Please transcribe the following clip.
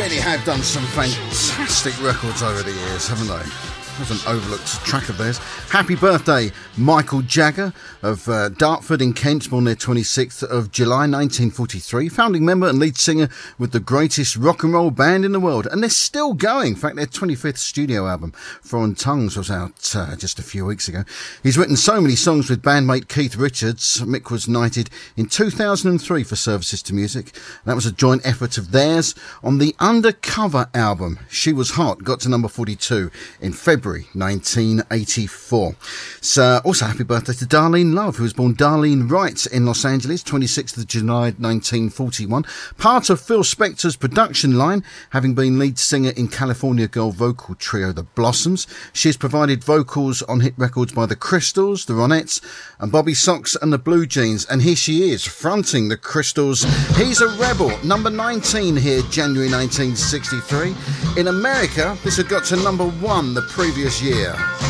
really have done some fantastic records over the years, haven't they? There's an overlooked track of theirs. Happy birthday, Michael Jagger of Dartford in Kent, born the 26th of July 1943, founding member and lead singer with the greatest rock and roll band in the world. And they're still going. In fact, their 25th studio album, Foreign Tongues, was out just a few weeks ago. He's written so many songs with bandmate Keith Richards. Mick was knighted in 2003 for services to music. That was a joint effort of theirs on the Undercover album. She Was Hot got to number 42 in February 1984. So also happy birthday to Darlene Love, who was born Darlene Wright in Los Angeles, 26th of July 1941. Part of Phil Spector's production line, having been lead singer in California girl vocal trio The Blossoms. She has provided vocals on hit records by The Crystals, The Ronettes, and Bobby Sox and the Blue Jeans. And here she is, fronting The Crystals. He's a Rebel, number 19 here, January 1963. In America, this had got to number 1 the previous year.